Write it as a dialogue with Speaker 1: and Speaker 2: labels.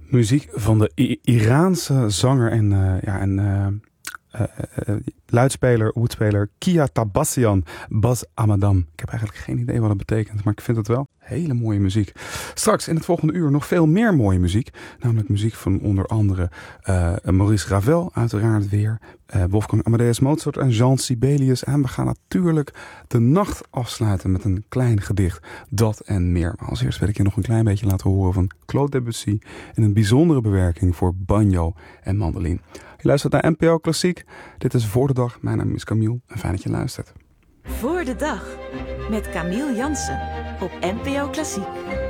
Speaker 1: Muziek van de Iraanse zanger en luidspeler, oedspeler Kia Tabassian Bas Amadam. Ik heb eigenlijk geen idee wat het betekent, maar ik vind het wel hele mooie muziek. Straks in het volgende uur nog veel meer mooie muziek. Namelijk muziek van onder andere Maurice Ravel, uiteraard weer. Wolfgang Amadeus Mozart en Jean Sibelius. En we gaan natuurlijk de nacht afsluiten met een klein gedicht. Dat en meer. Maar als eerst wil ik je nog een klein beetje laten horen van Claude Debussy. In een bijzondere bewerking voor banjo en mandoline. Je luistert naar NPO Klassiek. Dit is Voor de Dag. Mijn naam is Camille. En fijn dat je luistert.
Speaker 2: Voor de Dag met Camille Jansen op NPO Klassiek.